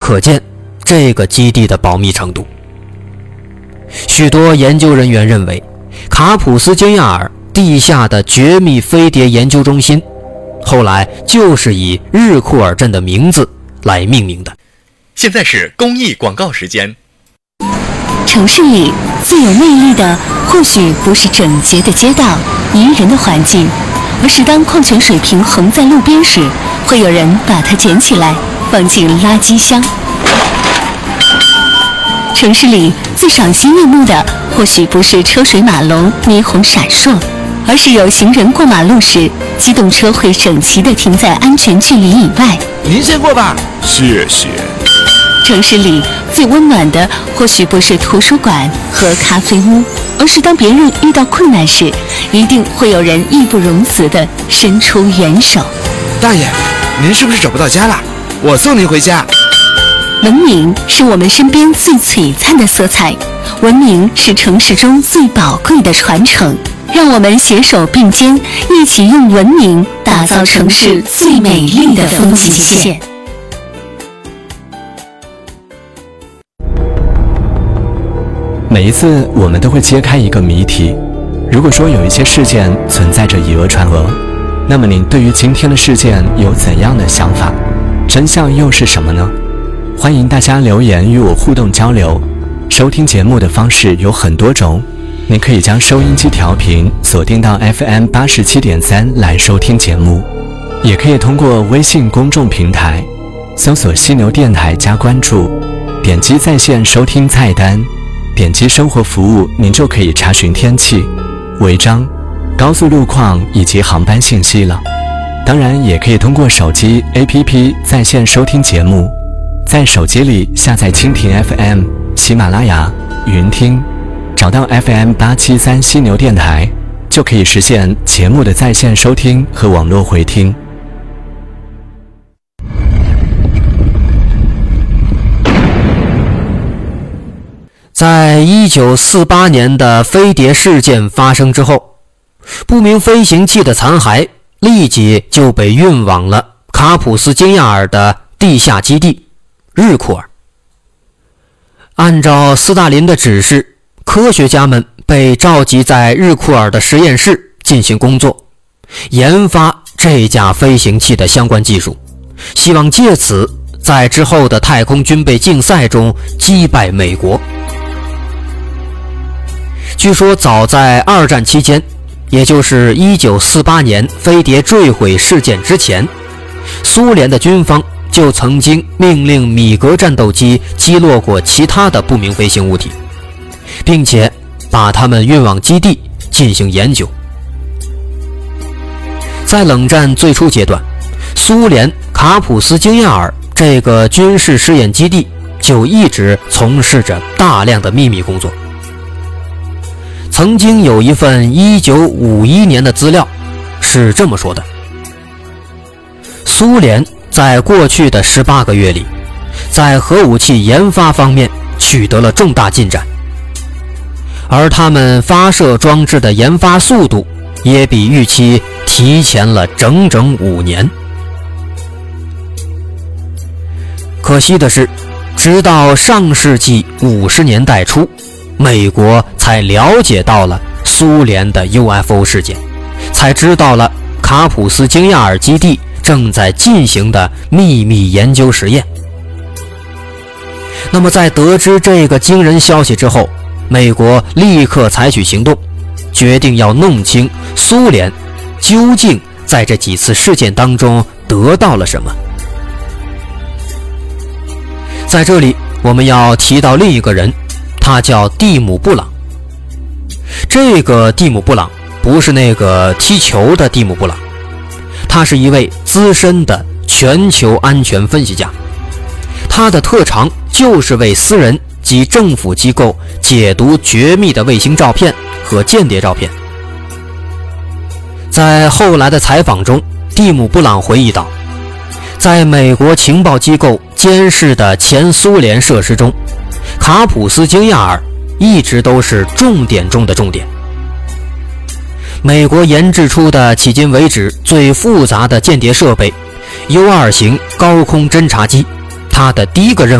可见这个基地的保密程度。许多研究人员认为，卡普斯金亚尔地下的绝密飞碟研究中心后来就是以日库尔镇的名字来命名的。 现在是公益广告时间。 城市里最有魅力的或许不是整洁的街道、宜人的环境，而是当矿泉水瓶横在路边时，会有人把它捡起来放进垃圾箱。城市里最赏心悦目的或许不是车水马龙、霓虹闪烁，而是有行人过马路时，机动车会整齐地停在安全距离以外。 您先过吧，谢谢。 城市里最温暖的或许不是图书馆和咖啡屋，而是当别人遇到困难时，一定会有人义不容辞地伸出援手。 大爷，您是不是找不到家了？我送您回家。 文明是我们身边最璀璨的色彩，文明是城市中最宝贵的传承。让我们携手并肩，一起用文明打造城市最美丽的风景线。 每一次我们都会揭开一个谜题，如果说有一些事件存在着以讹传讹，那么您对于今天的事件有怎样的想法？真相又是什么呢？欢迎大家留言与我互动交流。收听节目的方式有很多种，您可以将收音机调频锁定到 FM 87.3来收听节目，也可以通过微信公众平台搜索犀牛电台加关注，点击在线收听菜单，点击生活服务，您就可以查询天气、违章、高速路况以及航班信息了。当然也可以通过手机 APP 在线收听节目，在手机里下载蜻蜓 FM、喜马拉雅、云听，找到 FM 873犀牛电台，就可以实现节目的在线收听和网络回听。 在1948年的飞碟事件发生之后，不明飞行器的残骸立即就被运往了卡普斯金亚尔的地下基地日库尔。按照斯大林的指示，科学家们被召集在日库尔的实验室进行工作，研发这架飞行器的相关技术，希望借此在之后的太空军备竞赛中击败美国。据说早在二战期间，也就是1948年飞碟坠毁事件之前，苏联的军方就曾经命令米格战斗机击落过其他的不明飞行物体，并且把它们运往基地进行研究。在冷战最初阶段，苏联卡普斯金亚尔这个军事试验基地就一直从事着大量的秘密工作。曾经有一份1951年的资料是这么说的：苏联在过去的18个月里，在核武器研发方面取得了重大进展，而他们发射装置的研发速度也比预期提前了整整5年。可惜的是，直到上世纪50年代初，美国才了解到了苏联的 UFO 事件，才知道了卡普斯金亚尔基地正在进行的秘密研究实验。那么在得知这个惊人消息之后，美国立刻采取行动，决定要弄清苏联究竟在这几次事件当中得到了什么。在这里我们要提到另一个人，他叫蒂姆·布朗。这个蒂姆·布朗不是那个踢球的蒂姆·布朗，他是一位资深的全球安全分析家，他的特长就是为私人及政府机构解读绝密的卫星照片和间谍照片。在后来的采访中，蒂姆·布朗回忆道，在美国情报机构监视的前苏联设施中，卡普斯金亚尔一直都是重点中的重点。美国研制出的迄今为止最复杂的间谍设备 U2 型高空侦察机，它的第一个任务